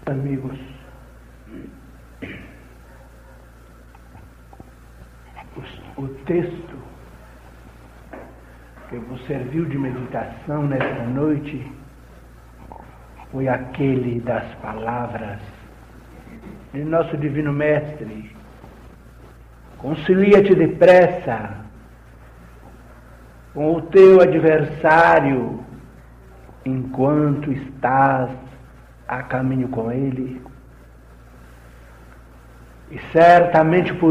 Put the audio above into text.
Amigos, o texto que vos serviu de meditação nesta noite foi aquele das palavras de nosso Divino Mestre: concilia-te depressa com o teu adversário enquanto estás a caminho com ele, e certamente por